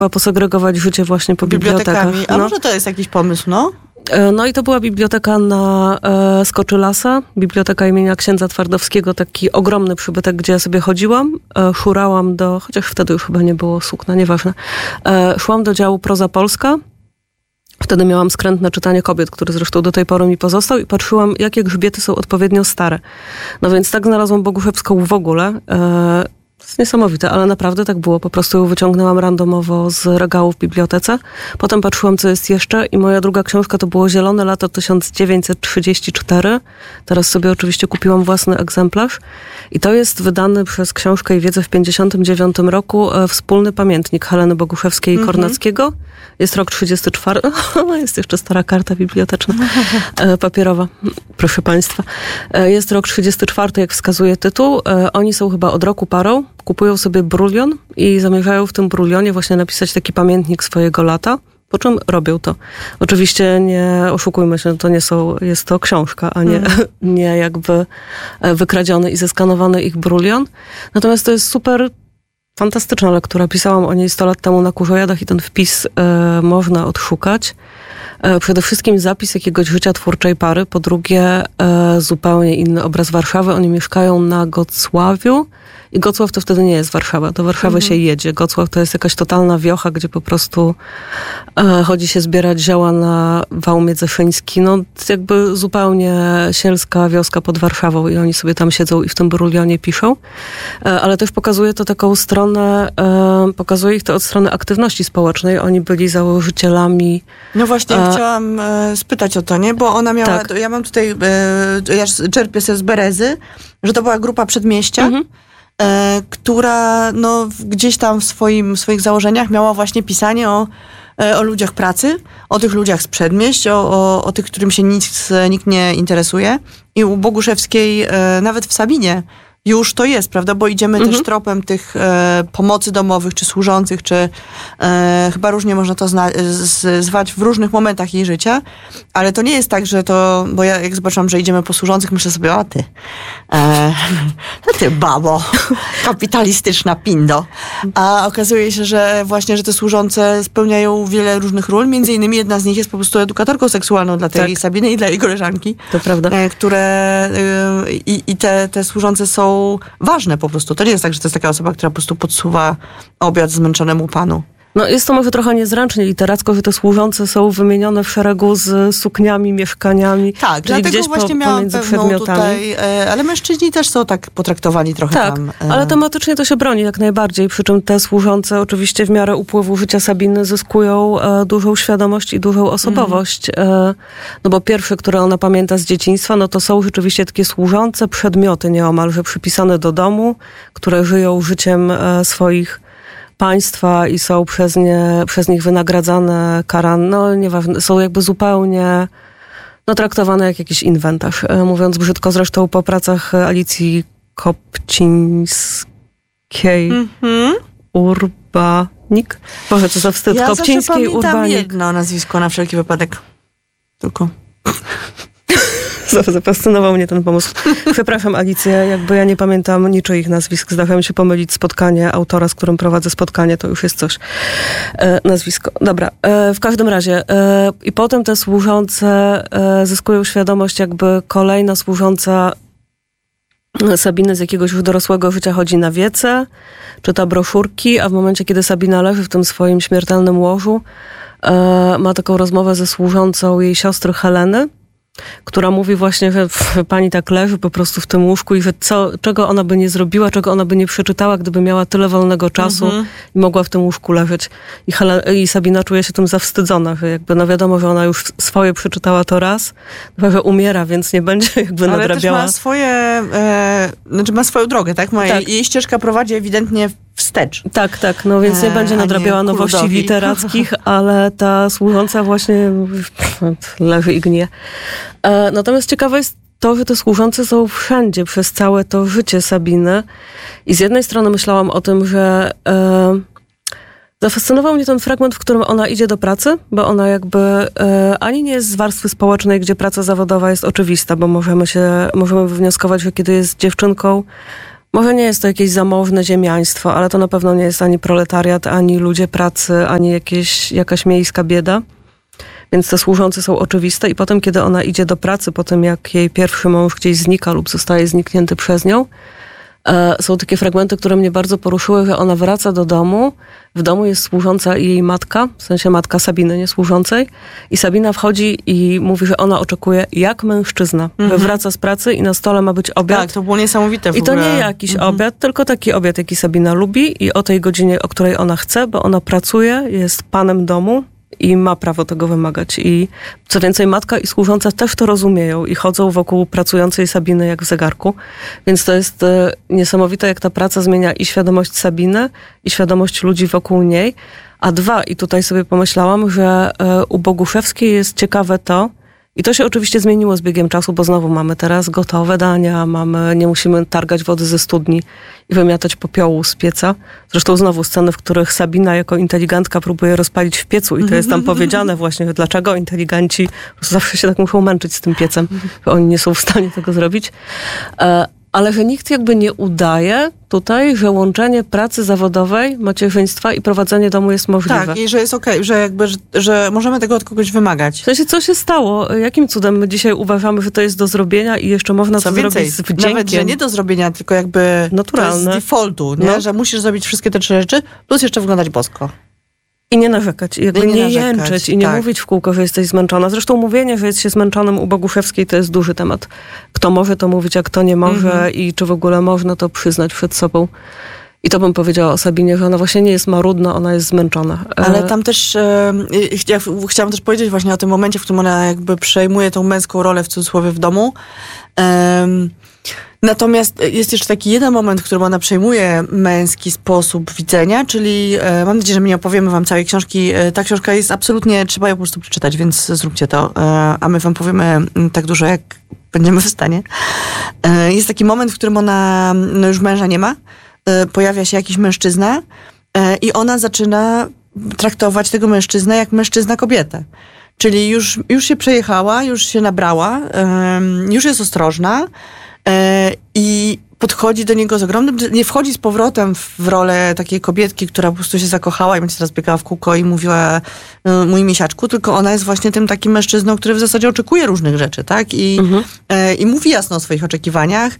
posegregować życie właśnie po bibliotekach. A może to jest jakiś pomysł, no? No i to była biblioteka na Skoczylasa, biblioteka imienia księdza Twardowskiego, taki ogromny przybytek, gdzie ja sobie chodziłam, szurałam chociaż wtedy już chyba nie było sukna, nieważne, szłam do działu Proza Polska. Wtedy miałam skrętne czytanie kobiet, który zresztą do tej pory mi pozostał i patrzyłam, jakie grzbiety są odpowiednio stare. No więc tak znalazłam Boguszewską w ogóle. To jest niesamowite, ale naprawdę tak było. Po prostu ją wyciągnęłam randomowo z regału w bibliotece. Potem patrzyłam, co jest jeszcze i moja druga książka to było Zielone lato 1934. Teraz sobie oczywiście kupiłam własny egzemplarz. I to jest wydany przez Książkę i Wiedzę w 1959 roku wspólny pamiętnik Heleny Boguszewskiej i Kornackiego. Jest rok 34. Jest jeszcze stara karta biblioteczna, papierowa, proszę państwa. Jest rok 34, jak wskazuje tytuł. Oni są chyba od roku parą. Kupują sobie brulion i zamierzają w tym brulionie właśnie napisać taki pamiętnik swojego lata, po czym robią to. Oczywiście nie oszukujmy się, jest to książka, a nie jakby wykradziony i zeskanowany ich brulion. Natomiast to jest super fantastyczna lektura. Pisałam o niej 100 lat temu na Kurzojadach i ten wpis można odszukać. Przede wszystkim zapis jakiegoś życia twórczej pary. Po drugie, zupełnie inny obraz Warszawy. Oni mieszkają na Gocławiu i Gocław to wtedy nie jest Warszawa. Do Warszawy się jedzie. Gocław to jest jakaś totalna wiocha, gdzie po prostu chodzi się zbierać zioła na wał miedzeszyński. No jakby zupełnie sielska wioska pod Warszawą i oni sobie tam siedzą i w tym brulionie piszą. Ale też pokazuje to taką stronę, pokazuje ich to od strony aktywności społecznej. Oni byli założycielami. No właśnie, chciałam spytać o to, nie? Bo ona miała, tak. Ja mam tutaj, ja czerpię sobie z Berezy, że to była grupa Przedmieścia, która no, gdzieś tam w swoich założeniach miała właśnie pisanie o ludziach pracy, o tych ludziach z przedmieść, o tych, którym się nikt nie interesuje. I u Boguszewskiej, nawet w Sabinie, już to jest, prawda? Bo idziemy też tropem tych pomocy domowych, czy służących, czy chyba różnie można to zwać w różnych momentach jej życia, ale to nie jest tak, że to, bo ja jak zobaczyłam, że idziemy po służących, myślę sobie, o ty, ty babo, kapitalistyczna pindo. A okazuje się, że właśnie, że te służące spełniają wiele różnych ról, między innymi jedna z nich jest po prostu edukatorką seksualną dla tej Sabiny i dla jej koleżanki. To prawda. Które i te służące są ważne po prostu. To nie jest tak, że to jest taka osoba, która po prostu podsuwa obiad zmęczonemu panu. No jest to może trochę niezręcznie literacko, że te służące są wymienione w szeregu z sukniami, mieszkaniami. Tak, czyli dlatego gdzieś właśnie miałam pewną tutaj, ale mężczyźni też są tak potraktowani trochę tam. Tak, ale tematycznie to się broni jak najbardziej, przy czym te służące oczywiście w miarę upływu życia Sabiny zyskują dużą świadomość i dużą osobowość. No bo pierwsze, które ona pamięta z dzieciństwa, no to są rzeczywiście takie służące przedmioty nieomalże przypisane do domu, które żyją życiem swoich państwa i są przez nich wynagradzane, karane, no nieważne, są jakby zupełnie traktowane jak jakiś inwentarz. Mówiąc brzydko, zresztą po pracach Alicji Kopcińskiej Urbanik. Boże, co za wstyd. Ja Kopcińskiej Urbanik. Jedno nazwisko na wszelki wypadek. Tylko... Zafascynował mnie ten pomysł. Przepraszam, Alicję, jakby ja nie pamiętam niczyich nazwisk. Zdarza mi się pomylić spotkanie autora, z którym prowadzę spotkanie, to już jest coś. Nazwisko. Dobra, w każdym razie. I potem te służące zyskują świadomość, jakby kolejna służąca Sabiny z jakiegoś już dorosłego życia chodzi na wiece, czyta broszurki, a w momencie, kiedy Sabina leży w tym swoim śmiertelnym łożu, ma taką rozmowę ze służącą jej siostry Heleny, która mówi właśnie, że pani tak leży po prostu w tym łóżku i że czego ona by nie zrobiła, czego ona by nie przeczytała, gdyby miała tyle wolnego czasu i mogła w tym łóżku leżeć. I Sabina czuje się tym zawstydzona, że jakby no wiadomo, że ona już swoje przeczytała to raz, że umiera, więc nie będzie jakby nadrabiała. Ale też ma swoją drogę, tak? Jej ścieżka prowadzi ewidentnie wstecz. Tak, no więc nie będzie nadrabiała nowości literackich, ale ta służąca właśnie leży i gnie. Natomiast ciekawe jest to, że te służące są wszędzie przez całe to życie Sabiny. I z jednej strony myślałam o tym, że zafascynował mnie ten fragment, w którym ona idzie do pracy, bo ona jakby ani nie jest z warstwy społecznej, gdzie praca zawodowa jest oczywista, bo możemy wywnioskować, że kiedy jest dziewczynką, Może nie jest to jakieś zamożne ziemiaństwo, ale to na pewno nie jest ani proletariat, ani ludzie pracy, ani jakaś miejska bieda. Więc te służące są oczywiste i potem, kiedy ona idzie do pracy, po tym jak jej pierwszy mąż gdzieś znika lub zostaje zniknięty przez nią, są takie fragmenty, które mnie bardzo poruszyły, że ona wraca do domu, w domu jest służąca i jej matka, w sensie matka Sabiny, nie służącej, i Sabina wchodzi i mówi, że ona oczekuje jak mężczyzna, że wraca z pracy i na stole ma być obiad. Tak, to było niesamowite w ogóle. I to nie jakiś obiad, tylko taki obiad, jaki Sabina lubi i o tej godzinie, o której ona chce, bo ona pracuje, jest panem domu i ma prawo tego wymagać. I co więcej, matka i służąca też to rozumieją i chodzą wokół pracującej Sabiny jak w zegarku. Więc to jest niesamowite, jak ta praca zmienia i świadomość Sabiny, i świadomość ludzi wokół niej. A dwa, i tutaj sobie pomyślałam, że u Boguszewskiej jest ciekawe to, i to się oczywiście zmieniło z biegiem czasu, bo znowu mamy teraz gotowe dania, nie musimy targać wody ze studni i wymiatać popiołu z pieca. Zresztą znowu sceny, w których Sabina jako inteligentka próbuje rozpalić w piecu i to jest tam powiedziane właśnie, dlaczego inteligenci zawsze się tak muszą męczyć z tym piecem, że oni nie są w stanie tego zrobić. Ale że nikt jakby nie udaje tutaj, że łączenie pracy zawodowej, macierzyństwa i prowadzenie domu jest możliwe. Tak, i że jest okej, że jakby, że możemy tego od kogoś wymagać. W sensie, co się stało? Jakim cudem my dzisiaj uważamy, że to jest do zrobienia i jeszcze można to zrobić z wdziękiem? Nawet, że nie do zrobienia, tylko jakby naturalne. To jest defaultu, nie? No. Że musisz zrobić wszystkie te 3 rzeczy, plus jeszcze wyglądać bosko. I nie narzekać, i jakby nie jęczeć i nie mówić w kółko, że jesteś zmęczona. Zresztą mówienie, że jest się zmęczonym u Boguszewskiej, to jest duży temat. Kto może to mówić, a kto nie może i czy w ogóle można to przyznać przed sobą. I to bym powiedziała o Sabinie, że ona właśnie nie jest marudna, ona jest zmęczona. Ale tam też chciałam też powiedzieć właśnie o tym momencie, w którym ona jakby przejmuje tą męską rolę w cudzysłowie w domu. Natomiast jest jeszcze taki jeden moment, w którym ona przejmuje męski sposób widzenia, czyli mam nadzieję, że my nie opowiemy wam całej książki. Ta książka jest absolutnie, trzeba ją po prostu przeczytać, więc zróbcie to, a my wam powiemy tak dużo, jak będziemy w stanie. Jest taki moment, w którym ona już męża nie ma, pojawia się jakiś mężczyzna i ona zaczyna traktować tego mężczyznę jak mężczyzna kobietę. Czyli już się przejechała, już się nabrała, już jest ostrożna, i podchodzi do niego z ogromnym... Nie wchodzi z powrotem w rolę takiej kobietki, która po prostu się zakochała i będzie teraz biegała w kółko i mówiła mój misiaczku, tylko ona jest właśnie tym takim mężczyzną, który w zasadzie oczekuje różnych rzeczy, tak? I mówi jasno o swoich oczekiwaniach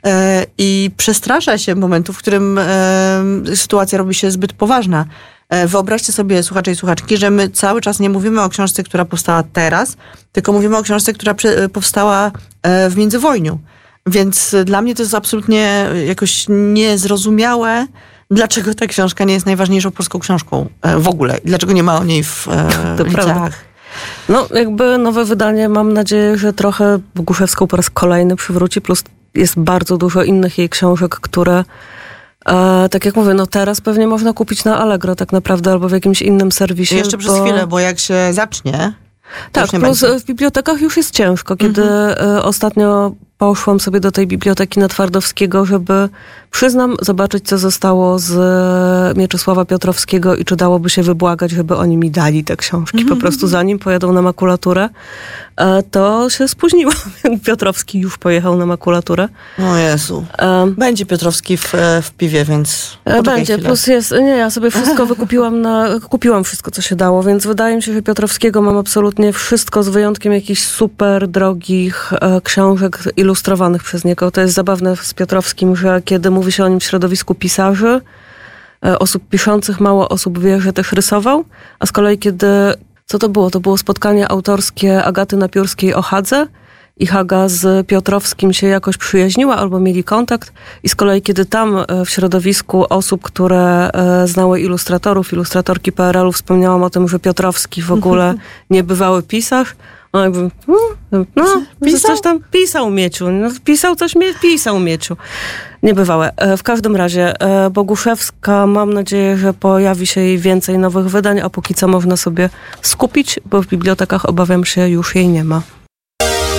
i przestrasza się momentu, w którym sytuacja robi się zbyt poważna. Wyobraźcie sobie, słuchacze i słuchaczki, że my cały czas nie mówimy o książce, która powstała teraz, tylko mówimy o książce, która powstała w międzywojniu. Więc dla mnie to jest absolutnie jakoś niezrozumiałe, dlaczego ta książka nie jest najważniejszą polską książką w ogóle. Dlaczego nie ma o niej w liceach. No jakby nowe wydanie, mam nadzieję, że trochę Boguszewską po raz kolejny przywróci, plus jest bardzo dużo innych jej książek, które tak jak mówię, no teraz pewnie można kupić na Allegro tak naprawdę, albo w jakimś innym serwisie. Jeszcze przez chwilę, bo jak się zacznie... Tak, plus w bibliotekach już jest ciężko. Kiedy ostatnio poszłam sobie do tej biblioteki na Twardowskiego, żeby, przyznam, zobaczyć, co zostało z Mieczysława Piotrowskiego i czy dałoby się wybłagać, żeby oni mi dali te książki. Po prostu zanim pojadą na makulaturę, to się spóźniłam. Piotrowski już pojechał na makulaturę. O Jezu. Będzie Piotrowski w piwie, więc będzie, chwilę. Plus jest... Nie, ja sobie wszystko kupiłam wszystko, co się dało, więc wydaje mi się, że Piotrowskiego mam absolutnie wszystko, z wyjątkiem jakichś super drogich książek ilustrowanych przez niego. To jest zabawne z Piotrowskim, że kiedy mówi się o nim w środowisku pisarzy, osób piszących, mało osób wie, że też rysował, a z kolei kiedy... Co to było? To było spotkanie autorskie Agaty Napiórskiej o Hadze i Haga z Piotrowskim się jakoś przyjaźniła albo mieli kontakt i z kolei kiedy tam w środowisku osób, które znały ilustratorki PRL-u, wspomniałam o tym, że Piotrowski w ogóle niebywały pisarz, on jakby, coś tam pisał Mieciu, pisał Mieciu. Niebywałe. W każdym razie Boguszewska, mam nadzieję, że pojawi się jej więcej nowych wydań, a póki co można sobie skupić, bo w bibliotekach, obawiam się, już jej nie ma.